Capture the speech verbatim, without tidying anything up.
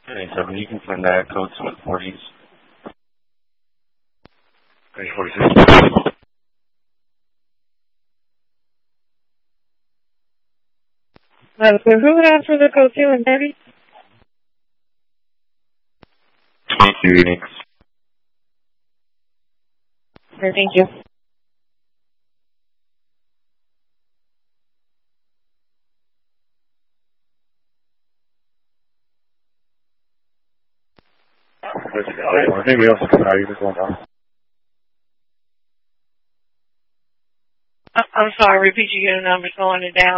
ninety-seven, you can send that code to the forties. Page forty-six. Uh, so who would ask for the code two and thirty? twenty-two units. Okay, thank you. Maybe else can how you just want to. I'm sorry, repeat your unit numbers, going it down.